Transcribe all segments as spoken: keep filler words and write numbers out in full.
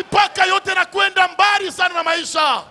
mipaka yote na kwenda mbali sana na maisha.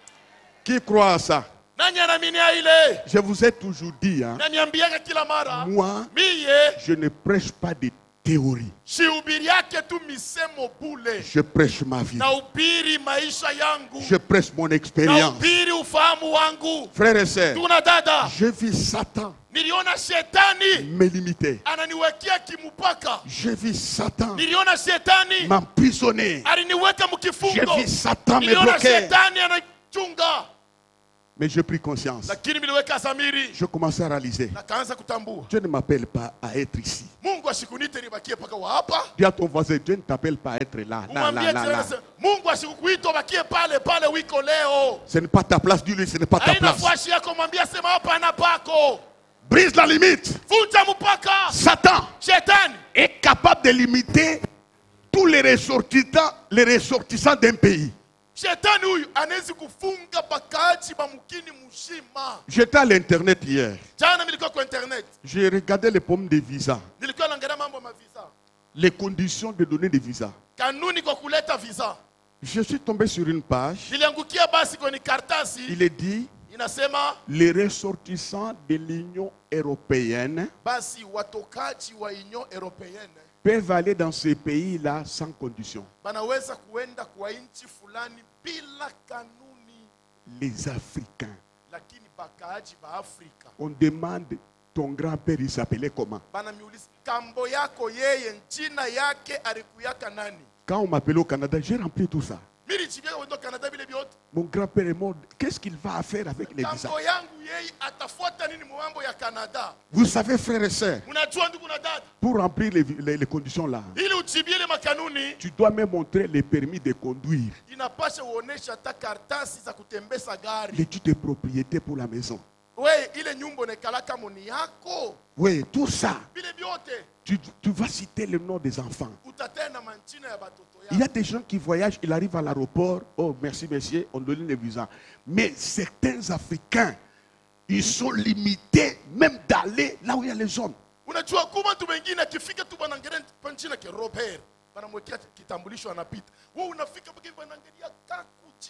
Qui croit à ça? Nani anaaminia ile? Je vous ai toujours dit, hein, Naniambiaga kila mara. moi, Miye je ne prêche pas de théorie. sihubiri yake tu misemo bule. Je prêche ma vie. Na ubiri maisha yangu. Je prêche mon Na expérience. ubiri ufahamu wangu. Frères et sœurs, Tuna dada. je vis Satan Niliona shetani me limiter. ananiwekea kimupaka. Je vis Satan Niliona shetani m'emprisonner. aliniweka Je mkifungo. vis Satan me Niliona bloquer. shetani anachunga. Mais j'ai pris conscience. Lakini niliweka samiri. Je commençais à réaliser. Na kaanza kutambua. Dieu ne m'appelle pas à être ici. Mungu asikunite nibakie paka wa hapa. Dis à ton voisin, Dieu ne t'appelle pas à être là. Là, là, là, là. Mungu asikukuita bakie pale pale wiko leo. Ce n'est pas ta place, dis-lui, ce n'est pas ta Haina place. fwashi yako mwambia sema hapa na pako. Brise la limite. Vunja mpaka. Satan Shetani est capable de limiter tous les ressortissants, les ressortissants d'un pays. Shetani huyu anaweza kufunga bakaaji ba mkini mzima. J'étais à l'internet hier. Jana nilikuwa kwa internet. J'ai regardé les pommes de visa. Nilikuwa naangalia mambo ya visa. Les conditions de donner des visas. Kanuni kwa kuleta visa. Je suis tombé sur une page. Niliangukia basi kwenye kartasi. Il est dit, Inasema les ressortissants de l'Union européenne basi watokaji wa Union Européenne peuvent aller dans ces pays-là sans condition. banaweza kuenda kwa nchi fulani bila kanuni. Les Africains. Lakini bakaaji ba Afrika. On demande, ton grand-père, il s'appelait comment? Banamiuliza kambo yako yeye jina yake alikuyaka nani? Quand on m'appelait au Canada, j'ai rempli tout ça. Mimi chibia wendo Canada bile biote. Mon grand-père est mort. Qu'est-ce qu'il va faire avec les visas? Kambo yangu yeye atafuata nini mambo ya Canada? Vous savez, frères et sœurs, Unajua ndugu na dada, pour remplir les, les, les conditions là, ili uchibie ile makanuni tu dois me montrer les permis de conduire, inapasha uonesha hata kartasi za kutembeza gari. l'étude de propriété pour la maison. We ile nyumba unekala kama ni yako. Oui, tout ça. Bile biote Tu, tu vas citer le nom des enfants. utatenda manchina ya batoto Il y a yako. des gens qui voyagent, ils arrivent à l'aéroport. Oh, merci, monsieur, on donne les visas. Mais certains Africains, ils sont limités même d'aller là où il y a les hommes. Unajua kuma mtu mwingine akifika tu banaangalia panchina ke Robert. Banamwekea kitambulisho anapita. Wewe unafika mpaka banaangalia kakuchi.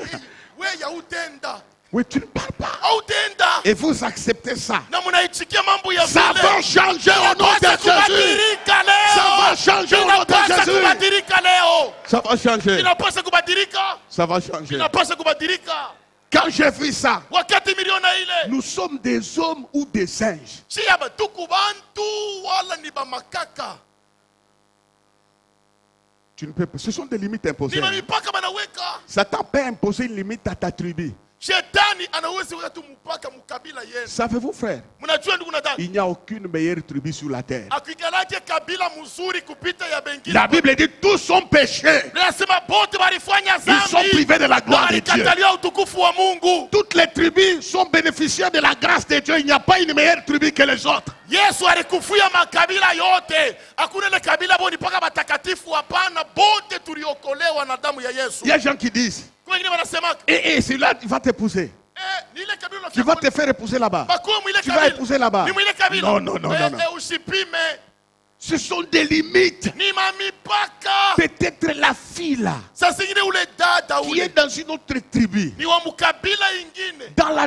Wewe ya utenda. Oui, tu ne parles pas. Utenda. Et vous acceptez ça. Na mnaichikia mambo ya Ça vile. va changer au nom de Jésus. Kubadilika leo. Ça va changer au nom de Inapaswa Jésus. kubadilika leo. Ça va changer. Inapaswa kubadilika. Ça va changer. Inapaswa kubadilika. Quand j'ai vu ça, Wakati miliona ile. nous sommes des hommes ou des singes. Si ya batuku bantu wala ni ba makaka. Tu ne peux pas. Ce sont des limites imposées. Ni mipaka banaweka. Satan peut imposer une limite à ta tribu. Shetani anaweza weka tu mpaka mukabila yenu. Savez-vous, frère, Mnajua ndugu na dada? il n'y a aucune meilleure tribu sur la terre. Akigalaje kabila mzuri kupita ya bengine. La Bible dit tous sont péchés. Nasema bote walifanya Ils sont dhambi. privés de la gloire de Dieu. Walikatalia utukufu wa Mungu. Toutes les tribus sont bénéficiaires de la grâce de Dieu. Il n'y a pas une meilleure tribu que les autres. Yesu alikufia makabila yote. Hakuna ile kabila boni paka batakatifu, hapana, bote tuliokolewa na damu ya Yesu. Il y a des gens qui disent, Kwa wengine wanasema eh, eh, celui-là, il va t'épouser. eh ni ile kabila Tu vas te faire épouser là-bas. Bakumu ile Tu vas kabila. épouser là-bas. Ni mwile kabila. Non, non, non, Eh, non, non. eh, usipime. Ce sont des limites. Ni mamipaka. Peut-être la fille là, Sasa ingine ule dada qui ule est dans une autre tribu, ni wa mukabila ingine. dans la